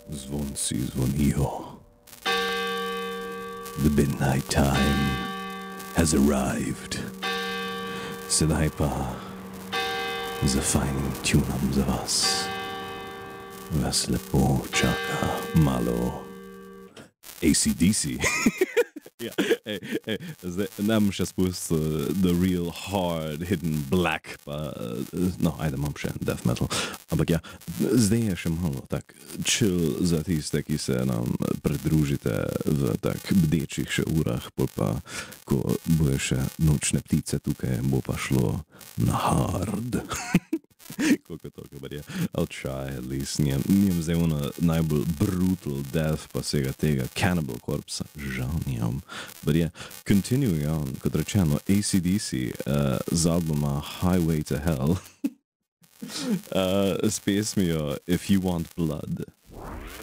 Zvonci zvonijo. The midnight time has arrived. Sedaj pa za fajnim tunom za vas. Vas lepo čaka malo AC/DC. Ja, zdaj nam še spustil The Real Hard Hidden Black, pa, no, ajde, imam še death metal. Ampak ja, zdaj je še malo tak chill za tiste, ki se nam pridružite v tak bdečih še urah, pol pa, ko bojo še nočne ptice tukaj, bo pa šlo na hard. Koliko toliko, but yeah, I'll try at least. Nijem zdaj ono najbolj brutal death pa vsega tega Cannibal Corpse, žal nijem. But yeah, continuing on, kot rečeno, AC/DC z albuma Highway to Hell s pesmijo If You Want Blood.